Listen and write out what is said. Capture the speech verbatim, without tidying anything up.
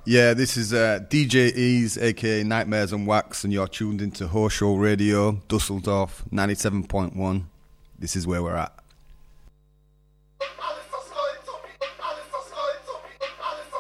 Yeah, this is uh, D J Ease, aka Nightmares on Wax, and you're tuned into Horshow Radio, Dusseldorf, ninety-seven point one. This is where we're at.